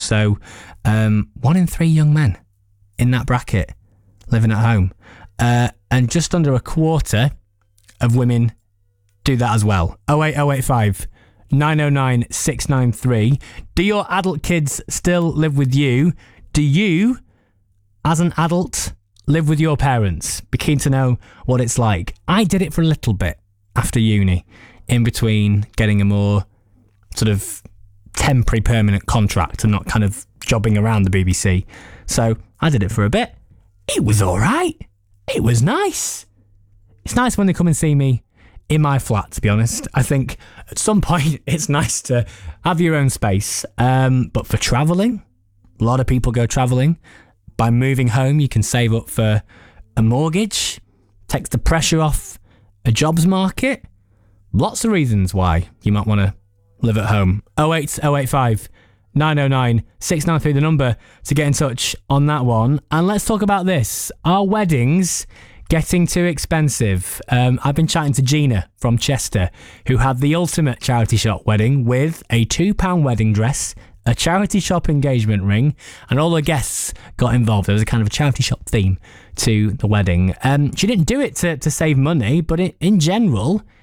So 1 in 3 young men in that bracket living at home. And just under a quarter of women do that as well. 08085 909 693. Do your adult kids still live with you? Do you, as an adult, live with your parents? Be keen to know what it's like. I did it for a little bit after uni, in between getting a more sort of temporary permanent contract and not kind of jobbing around the BBC. So I did it for a bit. It was all right. It was nice. It's nice when they come and see me in my flat, to be honest. I think at some point it's nice to have your own space. But for travelling, a lot of people go travelling. By moving home, you can save up for a mortgage, takes the pressure off a jobs market. Lots of reasons why you might want to live at home. 08085 909 693, the number to get in touch on that one. And let's talk about this. Are weddings getting too expensive? I've been chatting to Gina from Chester, who had the ultimate charity shop wedding with a £2 wedding dress, a charity shop engagement ring, and all the guests got involved. There was a kind of a charity shop theme to the wedding. She didn't do it to save money, but in general,